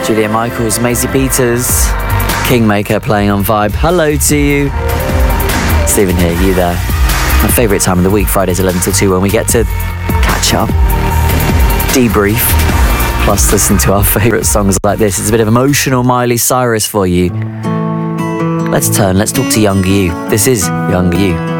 Julia Michaels, Maisie Peters, Kingmaker playing on Vibe. Hello to you. Stephen here, you there. My favourite time of the week, Fridays 11 till 2, when we get to catch up, debrief, plus listen to our favourite songs like this. It's a bit of emotional Miley Cyrus for you. Let's talk to Younger You. This is Younger You.